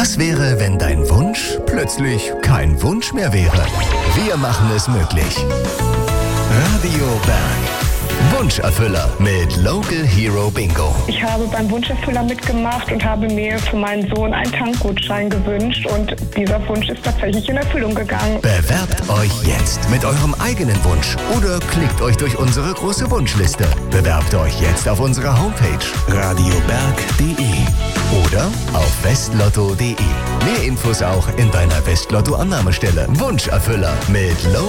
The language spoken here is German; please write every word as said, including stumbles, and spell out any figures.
Was wäre, wenn dein Wunsch plötzlich kein Wunsch mehr wäre? Wir machen es möglich. Radio Berg. Wunscherfüller mit Local Hero Bingo. Ich habe beim Wunscherfüller mitgemacht und habe mir für meinen Sohn einen Tankgutschein gewünscht und dieser Wunsch ist tatsächlich in Erfüllung gegangen. Bewerbt euch jetzt mit eurem eigenen Wunsch oder klickt euch durch unsere große Wunschliste. Bewerbt euch jetzt auf unserer Homepage radioberg punkt de oder auf westlotto punkt de. Mehr Infos auch in deiner Westlotto-Annahmestelle. Wunscherfüller mit Local